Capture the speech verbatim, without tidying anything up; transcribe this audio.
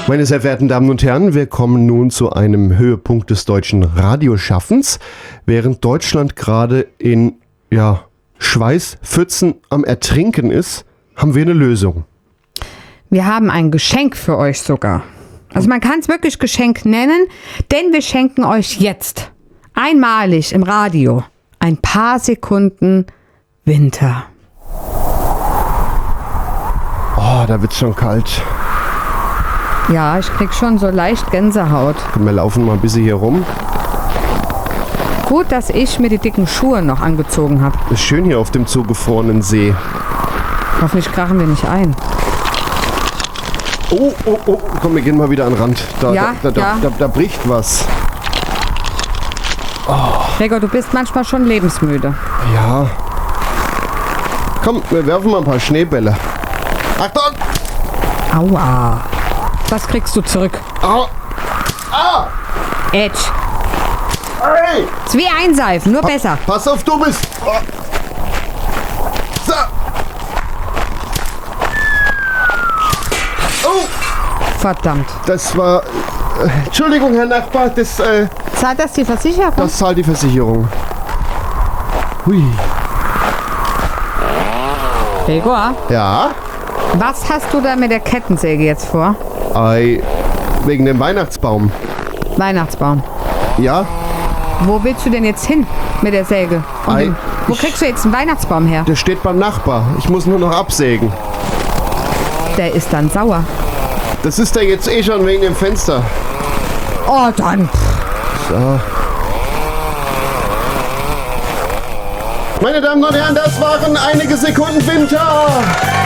Meine sehr verehrten Damen und Herren, wir kommen nun zu einem Höhepunkt des deutschen Radioschaffens. Während Deutschland gerade in ja, Schweißpfützen am Ertrinken ist, haben wir eine Lösung. Wir haben ein Geschenk für euch sogar. Also man kann es wirklich Geschenk nennen, denn wir schenken euch jetzt einmalig im Radio ein paar Sekunden Winter. Oh, da wird's schon kalt. Ja, ich krieg schon so leicht Gänsehaut. Wir laufen mal ein bisschen hier rum. Gut, dass ich mir die dicken Schuhe noch angezogen habe. Ist schön hier auf dem zugefrorenen See. Hoffentlich krachen wir nicht ein. Oh, oh, oh, komm, wir gehen mal wieder an den Rand. Da, Ja, da, da, ja. da, da, da bricht was. Gregor, du bist manchmal schon lebensmüde. Ja. Komm, wir werfen mal ein paar Schneebälle. Achtung! Aua. Was kriegst du zurück? Au! Ah! Edge. Hey! Ist wie einseifen, nur besser. Pass auf, du bist! Oh. So! Oh! Verdammt. Das war... Äh, Entschuldigung, Herr Nachbar, das, äh, Zahlt das die Versicherung? das zahlt die Versicherung. Hui. Gregor, Ja? was hast du da mit der Kettensäge jetzt vor? Ei, wegen dem Weihnachtsbaum. Weihnachtsbaum. Ja? Wo willst du denn jetzt hin mit der Säge? Und Ei, dem- Wo ich- kriegst du jetzt einen Weihnachtsbaum her? Der steht beim Nachbar. Ich muss nur noch absägen. Der ist dann sauer. Das ist der jetzt eh schon wegen dem Fenster. Oh, dann. So. Meine Damen und Herren, das waren einige Sekunden Winter.